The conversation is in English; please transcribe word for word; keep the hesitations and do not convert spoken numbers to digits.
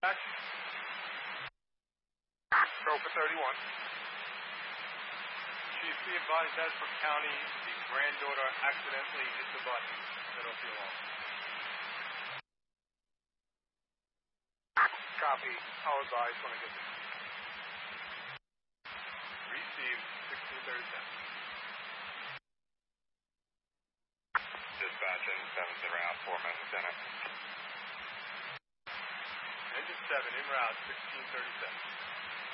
Tropa thirty-one. Chief, be advised as for county, the granddaughter accidentally hit the button. Set off the alarm. Copy. I'll advise when I get there. Received, sixteen thirty-seven. Dispatch, engine seven's en route, four men lieutenant. Engine seven en route, sixteen thirty-seven.